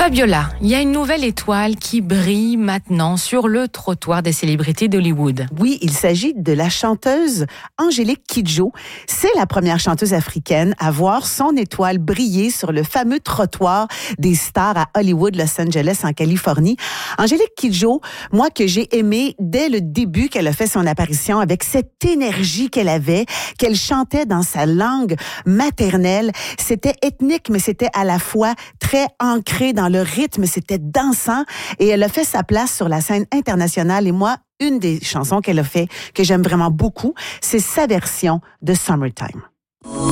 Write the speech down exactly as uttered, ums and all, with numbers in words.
Fabiola, il y a une nouvelle étoile qui brille maintenant sur le trottoir des célébrités d'Hollywood. Oui, il s'agit de la chanteuse Angélique Kidjo. C'est la première chanteuse africaine à voir son étoile briller sur le fameux trottoir des stars à Hollywood, Los Angeles, en Californie. Angélique Kidjo, moi que j'ai aimé dès le début qu'elle a fait son apparition avec cette énergie qu'elle avait, qu'elle chantait dans sa langue maternelle. C'était ethnique, mais c'était à la fois très ancré dans le rythme, c'était dansant et elle a fait sa place sur la scène internationale. Et moi, une des chansons qu'elle a fait, que j'aime vraiment beaucoup, c'est sa version de Summertime.